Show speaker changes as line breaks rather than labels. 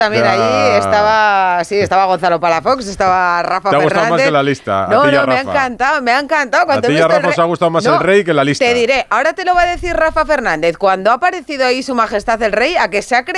También ahí estaba Gonzalo Palafox, estaba Rafa Fernández.
¿Te ha gustado más que la lista?
No, me ha encantado.
A ti y a Rafa os ha gustado más el rey que la lista.
Te diré, ahora te lo va a decir Rafa Fernández. Cuando ha aparecido ahí su majestad el rey, a que se ha creído